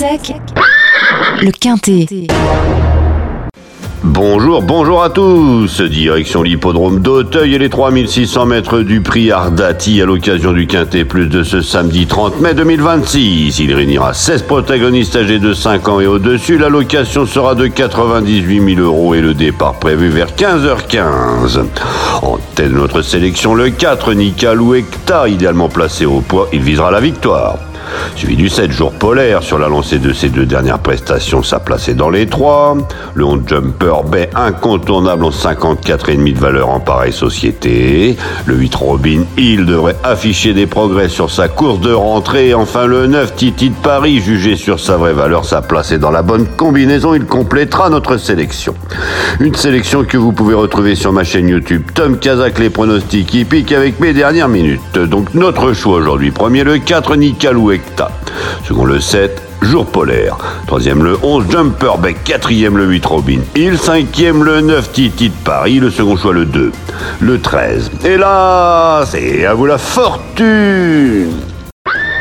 sec, le Quintet. Bonjour à tous. Direction l'hippodrome d'Auteuil et les 3600 mètres du prix Ardati à l'occasion du Quintet Plus de ce samedi 30 mai 2026. Il réunira 16 protagonistes âgés de 5 ans et au-dessus. La location sera de 98 000 € et le départ prévu vers 15h15. En tête de notre sélection, le 4, Nikalou Ekta, idéalement placé au poids, il visera la victoire. Suivi du 7 Jours Polaire, sur la lancée de ses deux dernières prestations, sa place est dans les 3. Le 11 Jumper Bay, incontournable en 54,5 de valeur en pareille société. Le 8 Robin Hill devrait afficher des progrès sur sa course de rentrée. Et enfin le 9 Titi de Paris, jugé sur sa vraie valeur, sa place est dans la bonne combinaison. Il complétera notre sélection. Une sélection que vous pouvez retrouver sur ma chaîne YouTube Tom Kazak, les pronostics hippiques avec mes dernières minutes. Donc notre choix aujourd'hui: premier le 4 Nikalou Ekta, second le 7 Jour Polaire, troisième le 11 Jumper Bay, quatrième le 8 Robin Hill, cinquième le 9 Titi de Paris, le second choix le 2, le 13. Et là, c'est à vous la fortune.